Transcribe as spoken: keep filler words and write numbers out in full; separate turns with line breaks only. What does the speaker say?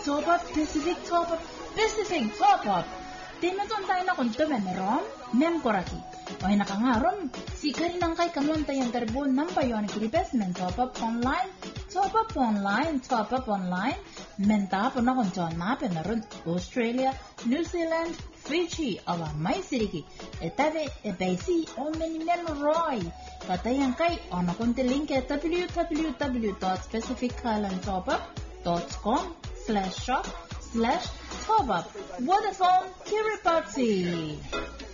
top up Pacific top up Pacific top up Tinatun tayo na kuntumen rom mem koraki oy nakangarom si karinang kay kanon tayong terbo nampayon kiripes men top up online top up online top up online menta po na kunton na penaron Australia New Zealand Fiji awa may siriki etabe ebasi o men men roy katayang kay ono kunti link at w w w dot pacific island top up dot com slash shop slash top up Vodafone Kiribati.